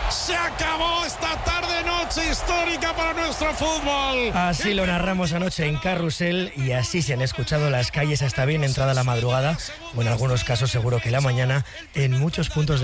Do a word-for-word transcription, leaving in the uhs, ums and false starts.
Se acabó esta tarde-noche histórica para nuestro fútbol. Así lo narramos anoche en Carrusel y así se han escuchado las calles hasta bien entrada la madrugada, o en algunos casos seguro que la mañana, en muchos puntos de